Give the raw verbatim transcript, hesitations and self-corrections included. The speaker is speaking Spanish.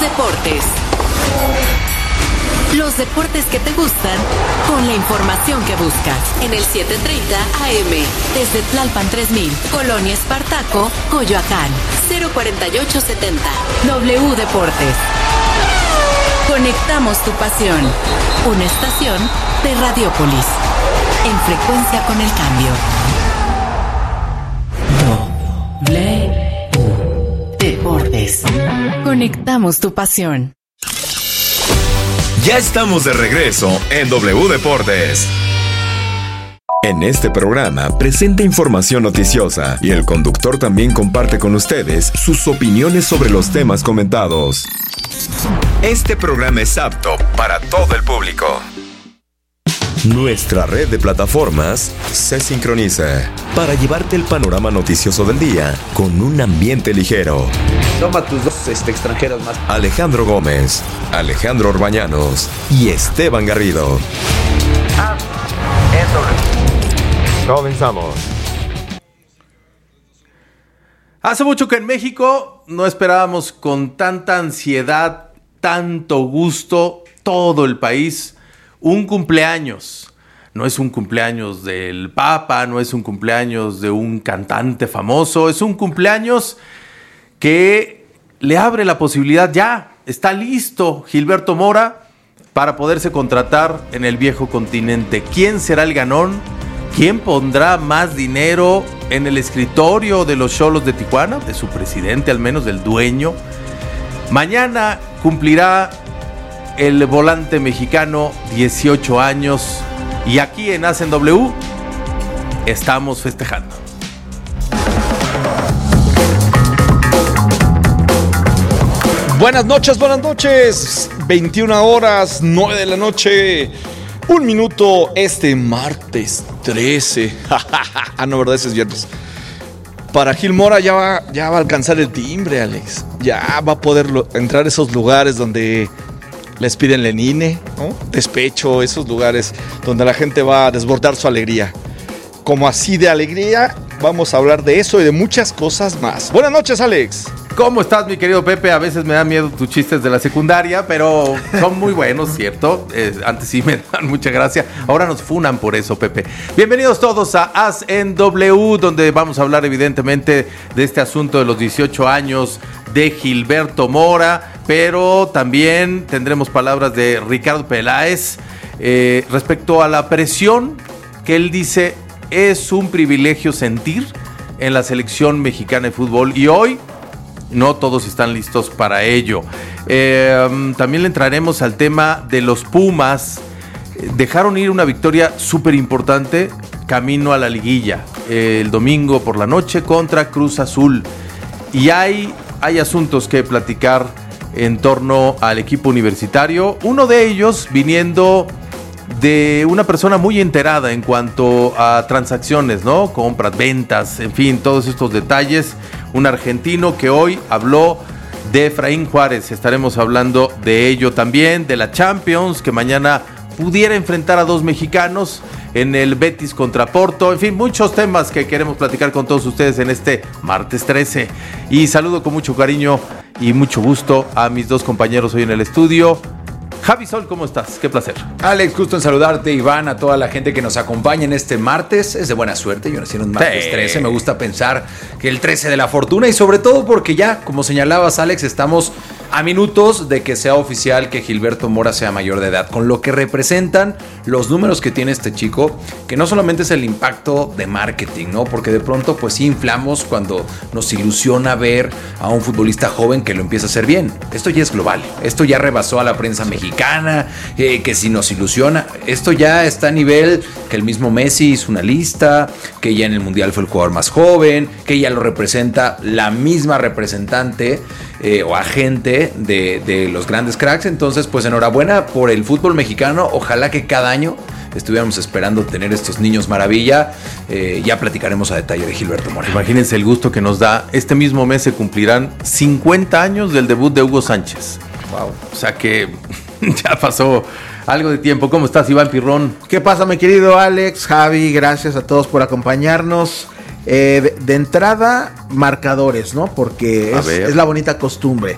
Deportes. Los deportes que te gustan, con la información que buscas. En el setecientos treinta A M, desde Tlalpan tres mil, Colonia Espartaco, Coyoacán. cero cuarenta y ocho setenta. W Deportes. Conectamos tu pasión. Una estación de Radiópolis. En frecuencia con el cambio. W Deportes. Conectamos tu pasión. Ya estamos de regreso en W Deportes. En este programa presenta información noticiosa y el conductor también comparte con ustedes sus opiniones sobre los temas comentados. Este programa es apto para todo el público. Nuestra red de plataformas se sincroniza para llevarte el panorama noticioso del día con un ambiente ligero. Toma tus dos este, extranjeros más. Alejandro Gómez, Alejandro Orbañanos y Esteban Garrido. Ah, comenzamos. Hace mucho que en México no esperábamos con tanta ansiedad, tanto gusto, todo el país, un cumpleaños. No es un cumpleaños del Papa, no es un cumpleaños de un cantante famoso, es un cumpleaños que le abre la posibilidad, ya está listo Gilberto Mora para poderse contratar en el viejo continente. ¿Quién será el ganón? ¿Quién pondrá más dinero en el escritorio de los Xolos de Tijuana? De su presidente, al menos del dueño. Mañana cumplirá el volante mexicano dieciocho años y aquí en Hacen W estamos festejando. Buenas noches, buenas noches. veintiuna horas, nueve de la noche. Un minuto este martes trece. Ah, no, verdad, ese es viernes. Para Gil Mora ya va, ya va a alcanzar el timbre, Alex. Ya va a poder lo, entrar a esos lugares donde les piden lenine, ¿no? Despecho, esos lugares donde la gente va a desbordar su alegría. Como así de alegría, vamos a hablar de eso y de muchas cosas más. Buenas noches, Alex. ¿Cómo estás, mi querido Pepe? A veces me dan miedo tus chistes de la secundaria, pero son muy buenos, ¿cierto? Eh, antes sí me dan mucha gracia. Ahora nos funan por eso, Pepe. Bienvenidos todos a As en W, donde vamos a hablar evidentemente de este asunto de los dieciocho años de Gilberto Mora, pero también tendremos palabras de Ricardo Peláez eh, respecto a la presión que él dice es un privilegio sentir en la selección mexicana de fútbol, y hoy no todos están listos para ello. Eh, también le entraremos al tema de los Pumas. Dejaron ir una victoria súper importante camino a la liguilla eh, el domingo por la noche contra Cruz Azul. Y hay, hay asuntos que platicar en torno al equipo universitario. Uno de ellos viniendo de una persona muy enterada en cuanto a transacciones, ¿no? Compras, ventas, en fin, todos estos detalles. Un argentino que hoy habló de Efraín Juárez. Estaremos hablando de ello también, de la Champions, que mañana pudiera enfrentar a dos mexicanos en el Betis contra Porto. En fin, muchos temas que queremos platicar con todos ustedes en este martes trece. Y saludo con mucho cariño y mucho gusto a mis dos compañeros hoy en el estudio. Javi Sol, ¿cómo estás? Qué placer. Alex, gusto en saludarte, Iván, a toda la gente que nos acompaña en este martes. Es de buena suerte, yo nací en un martes sí. trece, me gusta pensar que el trece de la fortuna, y sobre todo porque ya, como señalabas, Alex, estamos a minutos de que sea oficial que Gilberto Mora sea mayor de edad, con lo que representan los números que tiene este chico, que no solamente es el impacto de marketing, ¿no? Porque de pronto pues sí inflamos cuando nos ilusiona ver a un futbolista joven que lo empieza a hacer bien. Esto ya es global, esto ya rebasó a la prensa mexicana, eh, que si nos ilusiona, esto ya está a nivel que el mismo Messi hizo una lista, que ya en el Mundial fue el jugador más joven, que ya lo representa la misma representante eh, o agente de, de los grandes cracks. Entonces pues enhorabuena por el fútbol mexicano, ojalá que cada año estuviéramos esperando tener estos niños maravilla. Eh, ya platicaremos a detalle de Gilberto Mora. Imagínense el gusto que nos da. Este mismo mes se cumplirán cincuenta años del debut de Hugo Sánchez. Wow. O sea que ya pasó algo de tiempo. ¿Cómo estás, Iván Pirrón? ¿Qué pasa, mi querido Alex, Javi? Gracias a todos por acompañarnos. Eh, de, de entrada, marcadores, ¿no? Porque es, es la bonita costumbre.